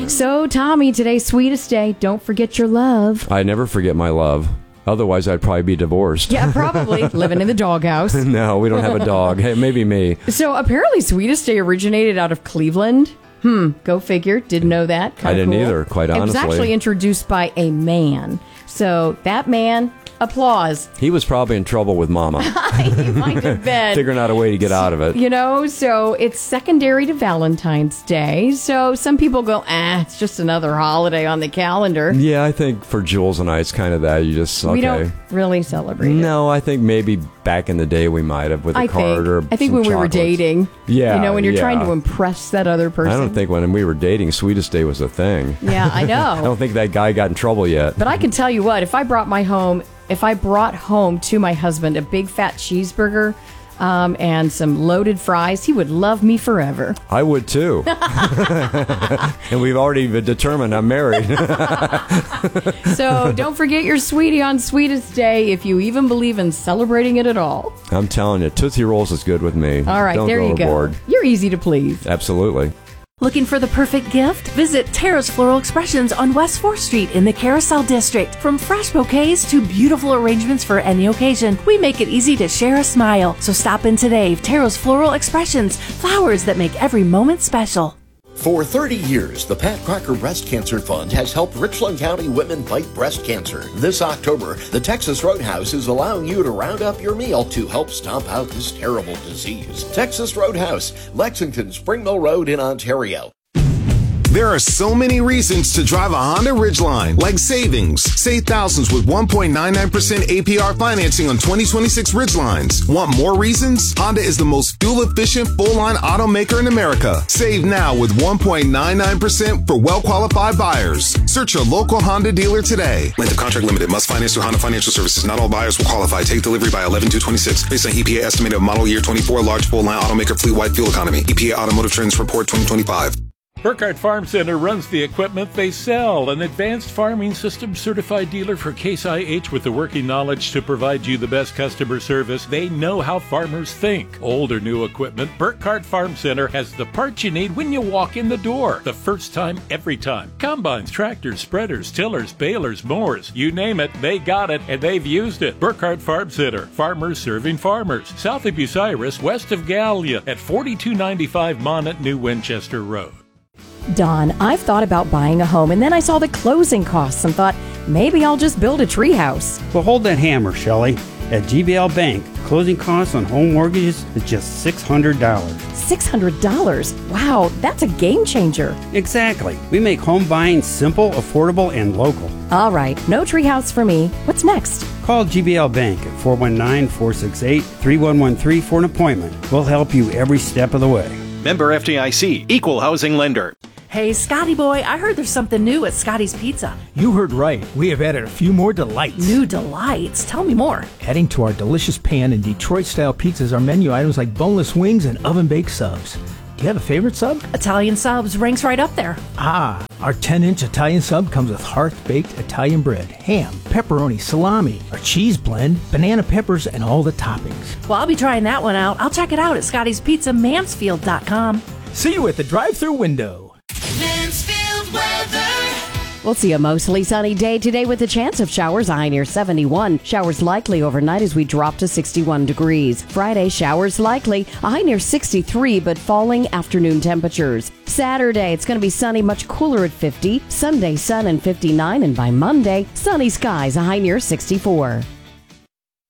So, Tommy, today's sweetest day. Don't forget your love. I never forget my love. Otherwise, I'd probably be divorced. Yeah, probably. Living in the doghouse. No, we don't have a dog. Hey, maybe me. So, apparently, sweetest day originated out of Cleveland. Go figure. Didn't know that. I didn't either, quite honestly. It was actually introduced by a man. So, that man... Applause. He was probably in trouble with Mama. He might have been. Figuring out a way to get out of it. You know, so it's secondary to Valentine's Day. So some people go, it's just another holiday on the calendar. Yeah, I think for Jules and I, it's kind of that. You just, okay. We don't really celebrate it. No, I think maybe back in the day we might have with a card or I think when we were dating. Yeah. You know, when you're trying to impress that other person. I don't think when we were dating, Sweetest Day was a thing. Yeah, I know. I don't think that guy got in trouble yet. But I can tell you what, if I brought home to my husband a big fat cheeseburger and some loaded fries, he would love me forever. I would too. And we've already determined I'm married. So don't forget your sweetie on Sweetest Day if you even believe in celebrating it at all. I'm telling you, Tootsie Rolls is good with me. All right, don't there go you overboard. go. You're easy to please. Absolutely. Looking for the perfect gift? Visit Tara's Floral Expressions on West 4th Street in the Carousel District. From fresh bouquets to beautiful arrangements for any occasion, we make it easy to share a smile. So stop in today. Tara's Floral Expressions, flowers that make every moment special. For 30 years, the Pat Crocker Breast Cancer Fund has helped Richland County women fight breast cancer. This October, the Texas Roadhouse is allowing you to round up your meal to help stomp out this terrible disease. Texas Roadhouse, Lexington, Spring Mill Road in Ontario. There are so many reasons to drive a Honda Ridgeline, like savings. Save thousands with 1.99% APR financing on 2026 Ridgelines. Want more reasons? Honda is the most fuel-efficient full-line automaker in America. Save now with 1.99% for well-qualified buyers. Search your local Honda dealer today. Length of contract limited. Must finance through Honda Financial Services. Not all buyers will qualify. Take delivery by 11/2/26. Based on EPA estimated model year 24, large full-line automaker fleet-wide fuel economy. EPA Automotive Trends Report 2025. Burkhardt Farm Center runs the equipment they sell, an advanced farming system certified dealer for Case IH with the working knowledge to provide you the best customer service. They know how farmers think. Old or new equipment, Burkhardt Farm Center has the parts you need when you walk in the door. The first time, every time. Combines, tractors, spreaders, tillers, balers, mowers, you name it, they got it and they've used it. Burkhardt Farm Center, farmers serving farmers. South of Bucyrus, west of Gallia at 4295 Monnet, New Winchester Road. Don, I've thought about buying a home, and then I saw the closing costs and thought, maybe I'll just build a treehouse. Well, hold that hammer, Shelley. At GBL Bank, closing costs on home mortgages is just $600. $600? Wow, that's a game changer. Exactly. We make home buying simple, affordable, and local. All right, no treehouse for me. What's next? Call GBL Bank at 419-468-3113 for an appointment. We'll help you every step of the way. Member FDIC, Equal Housing Lender. Hey, Scotty boy, I heard there's something new at Scotty's Pizza. You heard right. We have added a few more delights. New delights? Tell me more. Adding to our delicious pan and Detroit-style pizzas are menu items like boneless wings and oven-baked subs. Do you have a favorite sub? Italian subs ranks right up there. Ah, our 10-inch Italian sub comes with hearth-baked Italian bread, ham, pepperoni, salami, our cheese blend, banana peppers, and all the toppings. Well, I'll be trying that one out. I'll check it out at Scotty's Pizza, Mansfield.com. See you at the drive-thru window. Mansfield weather. We'll see a mostly sunny day today with a chance of showers, a high near 71. Showers likely overnight as we drop to 61 degrees. Friday, showers likely, a high near 63, but falling afternoon temperatures. Saturday, it's going to be sunny, much cooler at 50. Sunday, sun and 59, and by Monday, sunny skies, a high near 64.